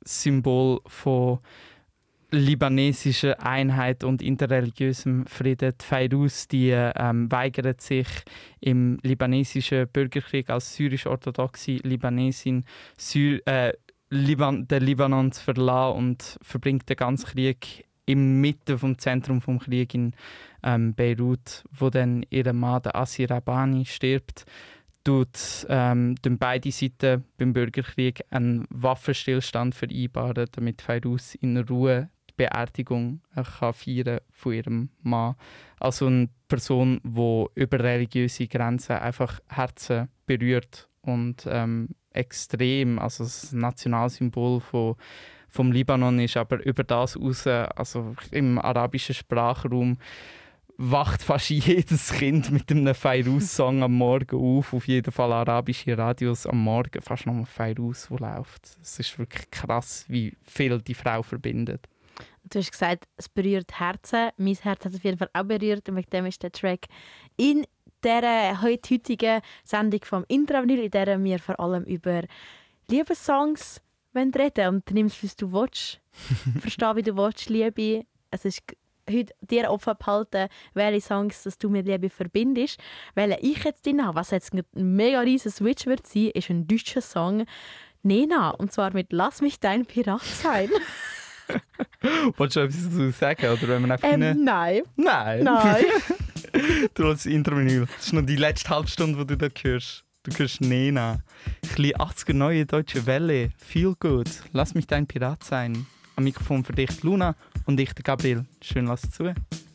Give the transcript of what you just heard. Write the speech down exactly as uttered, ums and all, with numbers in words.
Symbol von libanesischer Einheit und interreligiösem Frieden. Die Fayrouz, die ähm, weigert sich im libanesischen Bürgerkrieg als syrisch-orthodoxe Libanesin Sy- äh, Liban- den Libanon zu verlassen und verbringt den ganzen Krieg im Mitte vom Zentrum vom Krieg in ähm, Beirut, wo dann ihr Mann, der Assi Rabani, stirbt. Tut ähm, beide Seiten beim Bürgerkrieg einen Waffenstillstand vereinbaren, damit Fayrouz in Ruhe Beerdigung kann feiern von ihrem Mann. Also eine Person, die über religiöse Grenzen einfach Herzen berührt und ähm, extrem, also das Nationalsymbol von, vom Libanon ist, aber über das raus, also im arabischen Sprachraum, wacht fast jedes Kind mit einem Fayrouz-Song am Morgen auf. Auf jeden Fall arabische Radios am Morgen, fast noch ein Fayrouz, der läuft. Es ist wirklich krass, wie viel die Frau verbindet. Du hast gesagt, es berührt Herzen. Mein Herz hat es auf jeden Fall auch berührt und mit dem ist der Track in dieser heutigen Sendung vom Intravinyl, in der wir vor allem über Liebessongs reden und nimm es, was du willst. Versteh, wie du willst, Liebe. Es ist heute dir offen behalten, welche Songs dass du mit Liebe verbindest. Welche ich jetzt drin habe, was jetzt ein mega riesen Switch wird sein, ist ein deutscher Song. Nena, und zwar mit «Lass mich dein Pirat sein». Wolltest du etwas dazu sagen? Oder wenn man einfach ähm, eine... Nein. Nein? Nein. Du hast das Intro-Menü. Das ist noch die letzte halbe Stunde, die du da hörst. Du hörst Nena. Ein bisschen achtziger neue deutsche Welle. Feel good. Lass mich dein Pirat sein. Am Mikrofon für dich Luna und ich, der Gabriel. Schön, lass zu.